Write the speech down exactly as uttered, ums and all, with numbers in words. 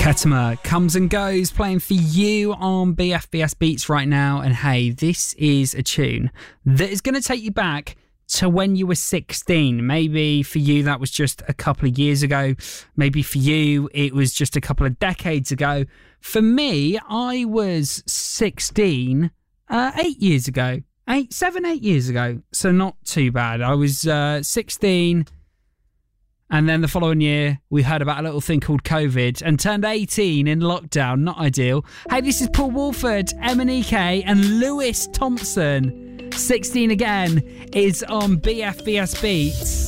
Ketama comes and goes, playing for you on B F B S Beats right now. And hey, this is a tune that is going to take you back to when you were sixteen. Maybe for you that was just a couple of years ago. Maybe for you it was just a couple of decades ago. For me, I was sixteen uh, eight years ago. Eight, seven, eight years ago. So not too bad. I was uh, sixteen. And then the following year, we heard about a little thing called COVID and turned eighteen in lockdown. Not ideal. Hey, this is Paul Woolford, M and E K, and Lewis Thompson. sixteen again is on B F B S Beats.